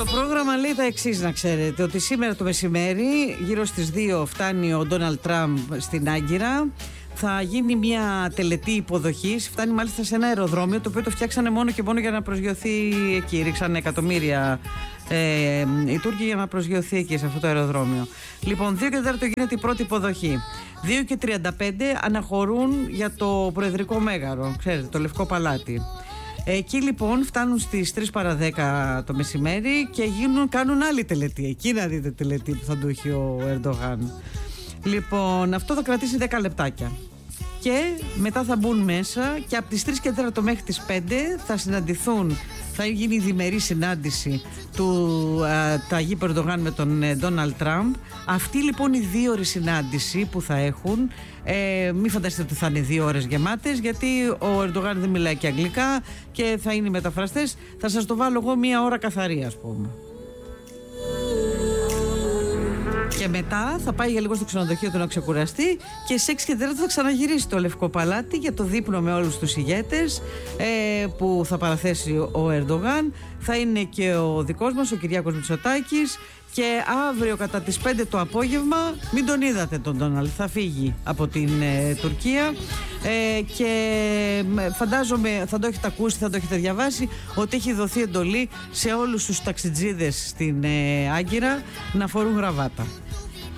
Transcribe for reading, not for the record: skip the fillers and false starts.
Το πρόγραμμα λέει τα εξής, να ξέρετε, ότι σήμερα το μεσημέρι γύρω στις 2 φτάνει ο Ντόναλντ Τραμπ στην Άγκυρα. Θα γίνει μια τελετή υποδοχής. Φτάνει μάλιστα σε ένα αεροδρόμιο το οποίο το φτιάξανε μόνο και μόνο για να προσγειωθεί εκεί. Ρίξανε εκατομμύρια οι Τούρκοι για να προσγειωθεί εκεί σε αυτό το αεροδρόμιο. Λοιπόν, 2 και 4 γίνεται η πρώτη υποδοχή. 2 και 35 αναχωρούν για το Προεδρικό Μέγαρο, ξέρετε, το Λευκό Παλάτι. Εκεί λοιπόν φτάνουν στις 3 παρά 10 το μεσημέρι και κάνουν άλλη τελετή. Εκεί να δείτε τελετή που θα του έχει ο Ερντογάν. Λοιπόν, αυτό θα κρατήσει 10 λεπτάκια. Και μετά θα μπουν μέσα και από τις 3 και 4 μέχρι τις 5 θα συναντηθούν. Θα γίνει η διμερή συνάντηση του Ταγίπ Ερντογάν με τον Ντόναλντ Τραμπ. Αυτή λοιπόν η 2ωρη συνάντηση που θα έχουν, μην φανταστείτε ότι θα είναι 2 ώρες γεμάτες, γιατί ο Ερντογάν δεν μιλάει και αγγλικά και θα είναι μεταφραστές. Θα σας το βάλω εγώ 1 ώρα καθαρή, ας πούμε. Και μετά θα πάει για λίγο στο ξενοδοχείο του να ξεκουραστεί και σε 6 και 4 θα ξαναγυρίσει στο Λευκό Παλάτι για το δείπνο με όλους τους ηγέτες που θα παραθέσει ο Ερντογάν. Θα είναι και ο δικός μας, ο Κυριάκος Μητσοτάκης. Και αύριο κατά τις 5 το απόγευμα, μην τον είδατε τον Ντόναλντ, θα φύγει από την Τουρκία και φαντάζομαι θα το έχετε ακούσει, θα το έχετε διαβάσει, ότι έχει δοθεί εντολή σε όλους τους ταξιτζίδες στην Άγκυρα να φορούν γραβάτα.